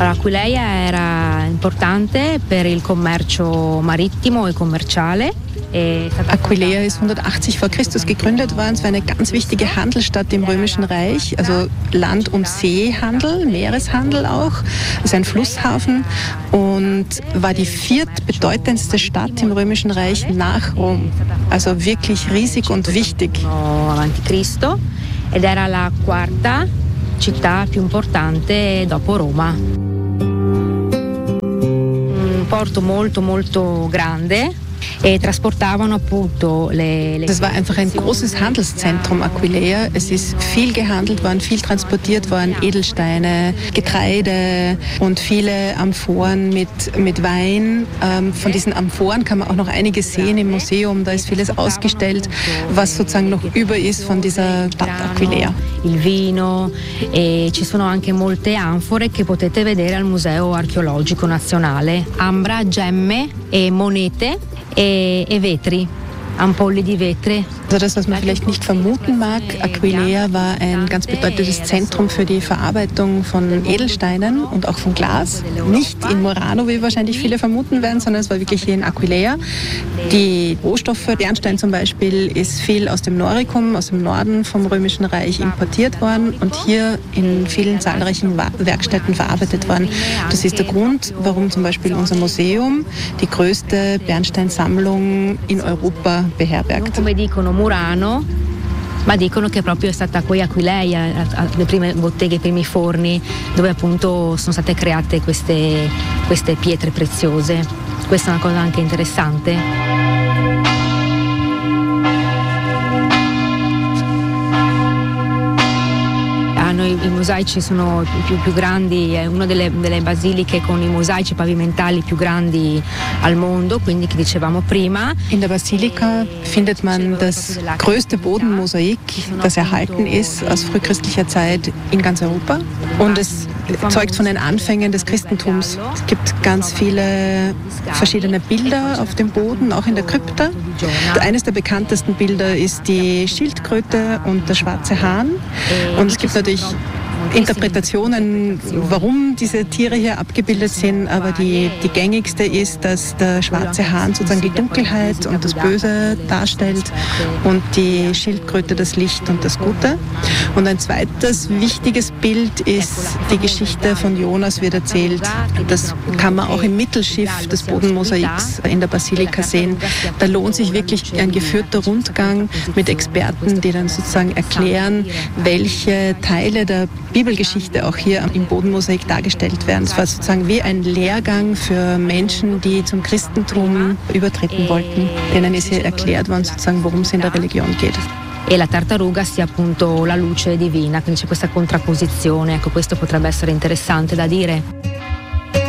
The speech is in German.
Allora, Aquileia era importante per il commercio marittimo e commerciale. Aquileia ist 180 vor Christus gegründet worden. Es war eine ganz wichtige Handelsstadt im Römischen Reich, also Land- und Seehandel, Meereshandel auch. Es ist ein Flusshafen und war die viertbedeutendste Stadt im Römischen Reich nach Rom. Also wirklich riesig und wichtig. Avanti Cristo ed era la quarta città più importante dopo Roma. Un porto molto molto grande. Trasportavano appunto Das war einfach ein großes Handelszentrum, Aquileia. Es ist viel gehandelt worden, viel transportiert worden, Edelsteine, Getreide und viele Amphoren mit Wein. Von diesen Amphoren kann man auch noch einiges sehen im Museum. Da ist vieles ausgestellt, was sozusagen noch über ist von dieser Stadt Aquileia. Il vino e ci sono anche molte anfore che potete vedere al Museo Archeologico Nazionale. Ambra, gemme e monete e vetri, Ampolli di Vetri. Also das, was man vielleicht nicht vermuten mag, Aquileia war ein ganz bedeutendes Zentrum für die Verarbeitung von Edelsteinen und auch von Glas. Nicht in Murano, wie wahrscheinlich viele vermuten werden, sondern es war wirklich hier in Aquileia. Die Rohstoffe, Bernstein zum Beispiel, ist viel aus dem Noricum, aus dem Norden vom Römischen Reich importiert worden und hier in vielen zahlreichen Werkstätten verarbeitet worden. Das ist der Grund, warum zum Beispiel unser Museum die größte Bernsteinsammlung in Europa beherbergt. Come dicono Murano, ma dicono che proprio è stata qui Aquileia, le prime botteghe, i primi forni, dove appunto sono state create queste pietre preziose. Questa è una cosa anche interessante. I mosaici sono più grandi, è una delle basiliche con i mosaici pavimentali più grandi al mondo, quindi che dicevamo prima. In der Basilika findet man das größte Bodenmosaik, das erhalten ist aus frühchristlicher Zeit in ganz Europa. Und es zeugt von den Anfängen des Christentums. Es gibt ganz viele verschiedene Bilder auf dem Boden, auch in der Krypta. Eines der bekanntesten Bilder ist die Schildkröte und der schwarze Hahn. Und es gibt natürlich Interpretationen, warum diese Tiere hier abgebildet sind, aber die gängigste ist, dass der schwarze Hahn sozusagen die Dunkelheit und das Böse darstellt und die Schildkröte das Licht und das Gute. Und ein zweites wichtiges Bild ist die Geschichte von Jonas wird erzählt. Das kann man auch im Mittelschiff des Bodenmosaiks in der Basilika sehen. Da lohnt sich wirklich ein geführter Rundgang mit Experten, die dann sozusagen erklären, welche Teile der Bibelgeschichte auch hier im Bodenmosaik dargestellt werden. Es war sozusagen wie ein Lehrgang für Menschen, die zum Christentum übertreten wollten. Denen ist hier erklärt worden, sozusagen, worum es in der Religion geht. E la tartaruga sia appunto la luce divina, quindi c'è questa contrapposizione. Ecco, questo potrebbe essere interessante da dire.